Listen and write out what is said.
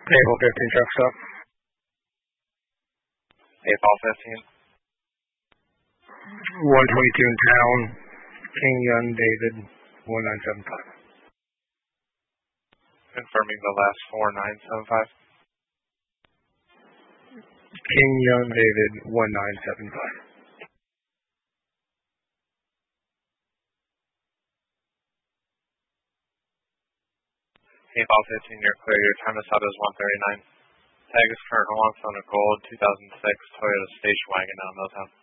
Table 15 truck stop. 8 ball 15. 122 in town. King Young David 1975. Confirming the last 4975. King Young David 1975. 8 ball 15, you're clear. Your time is out is 1:39. Tag is current on a gold 2006 Toyota station wagon out of Milltown.